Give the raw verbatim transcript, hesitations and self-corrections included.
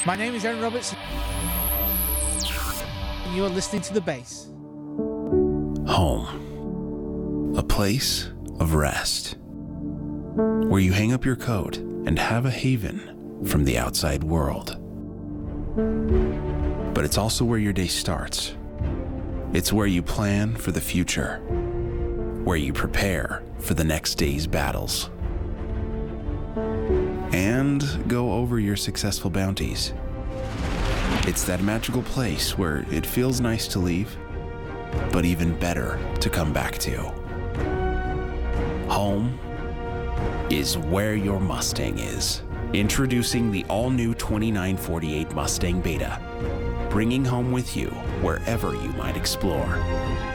My name is Aaron Roberts. And you are listening to The Base. Home. A place of rest. Where you hang up your coat and have a haven from the outside world. But it's also where your day starts. It's where you plan for the future. Where you prepare for the next day's battles. And go over your successful bounties. It's that magical place where it feels nice to leave, but even better to come back to. Home is where your Mustang is. Introducing the all-new twenty-nine forty-eight Mustang Beta, bringing home with you wherever you might explore.